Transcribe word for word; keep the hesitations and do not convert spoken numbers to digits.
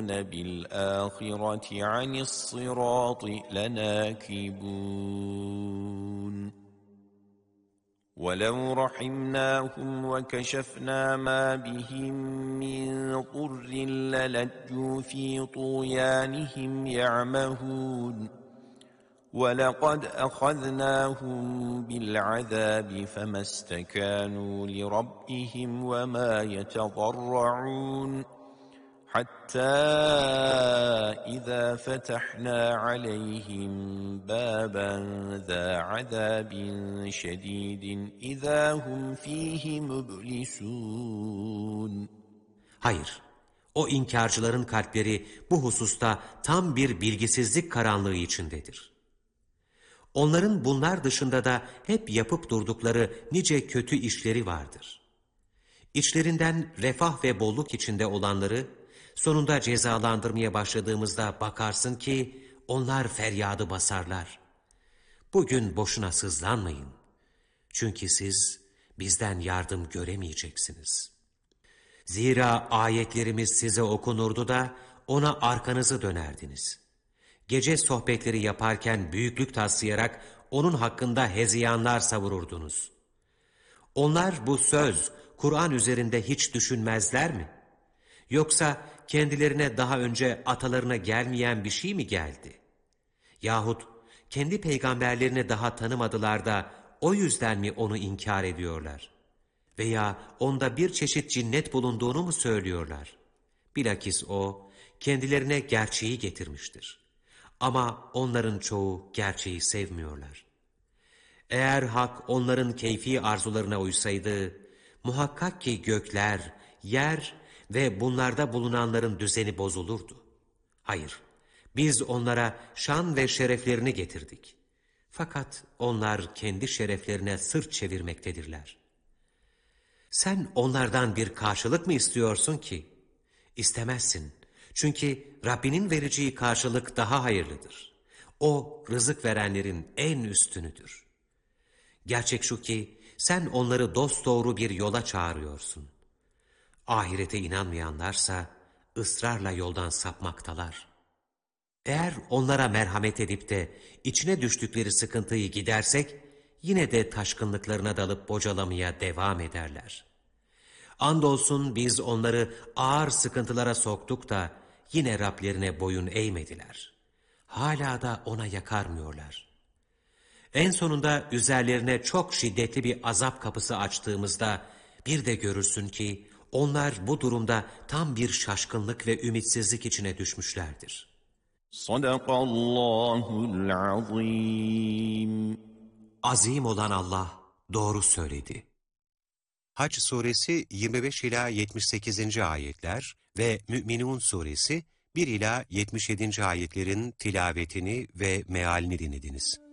بِالْآخِرَةِ عَنِ الصِّرَاطِ لَنَاكِبُونَ وَلَوْ رَحِمْنَاهُمْ وَكَشَفْنَا مَا بِهِمْ مِنْ ضُرٍّ لَلَجُّوا فِي طُغْيَانِهِمْ يَعْمَهُونَ وَلَقَدْ أَخَذْنَاهُمْ بِالْعَذَابِ فَمَا اسْتَكَانُوا لِرَبِّهِمْ وَمَا يَتَضَرَّعُونَ حَتَّى إِذَا فَتَحْنَا عَلَيْهِمْ بَابًا ذَا عَذَابٍ شَدِيدٍ إِذَا هُمْ فِيهِ مُبْلِسُونَ Hayır, o inkarcıların kalpleri bu hususta tam bir bilgisizlik karanlığı içindedir. Onların bunlar dışında da hep yapıp durdukları nice kötü işleri vardır. İçlerinden refah ve bolluk içinde olanları, sonunda cezalandırmaya başladığımızda bakarsın ki onlar feryadı basarlar. Bugün boşuna sızlanmayın. Çünkü siz bizden yardım göremeyeceksiniz. Zira ayetlerimiz size okunurdu da ona arkanızı dönerdiniz. Gece sohbetleri yaparken büyüklük taslayarak onun hakkında hezeyanlar savururdunuz. Onlar bu söz, Kur'an üzerinde hiç düşünmezler mi? Yoksa kendilerine daha önce atalarına gelmeyen bir şey mi geldi? Yahut kendi peygamberlerini daha tanımadılar da o yüzden mi onu inkar ediyorlar? Veya onda bir çeşit cinnet bulunduğunu mu söylüyorlar? Bilakis o kendilerine gerçeği getirmiştir. Ama onların çoğu gerçeği sevmiyorlar. Eğer hak onların keyfi arzularına uysaydı, muhakkak ki gökler, yer ve bunlarda bulunanların düzeni bozulurdu. Hayır, biz onlara şan ve şereflerini getirdik. Fakat onlar kendi şereflerine sırt çevirmektedirler. Sen onlardan bir karşılık mı istiyorsun ki? İstemezsin. Çünkü Rabbinin vereceği karşılık daha hayırlıdır. O, rızık verenlerin en üstünüdür. Gerçek şu ki, sen onları dosdoğru bir yola çağırıyorsun. Ahirete inanmayanlarsa, ısrarla yoldan sapmaktalar. Eğer onlara merhamet edip de, içine düştükleri sıkıntıyı gidersek, yine de taşkınlıklarına dalıp bocalamaya devam ederler. Andolsun biz onları ağır sıkıntılara soktuk da, yine Rablerine boyun eğmediler. Hala da ona yakarmıyorlar. En sonunda üzerlerine çok şiddetli bir azap kapısı açtığımızda, bir de görürsün ki, onlar bu durumda tam bir şaşkınlık ve ümitsizlik içine düşmüşlerdir. Sadakallahul azim. Azim olan Allah doğru söyledi. Hac suresi yirmi beş ila yetmiş sekizinci ayetler ve Mü'minun suresi bir ila yetmiş yedinci ayetlerin tilavetini ve mealini dinlediniz.